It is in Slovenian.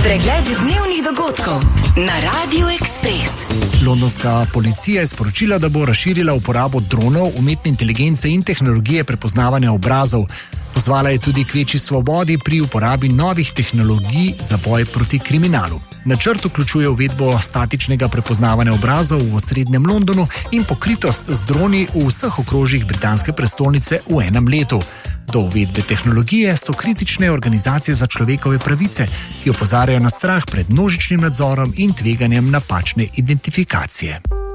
Pregled dnevnih dogodkov na Radiu Ekspres. Londonska policija je sporočila, da bo razširila uporabo dronov, umetne inteligence in tehnologije prepoznavanja obrazov. Pozvala je tudi k večji svobodi pri uporabi novih tehnologij za boj proti kriminalu. Načrt vključuje uvedbo statičnega prepoznavanja obrazov v osrednjem Londonu in pokritost z droni v vseh okrožjih britanske prestolnice v enem letu. Do uvedbe tehnologije so kritične organizacije za človekove pravice, ki opozarjajo na strah pred množičnim nadzorom in tveganjem napačne identifikacije.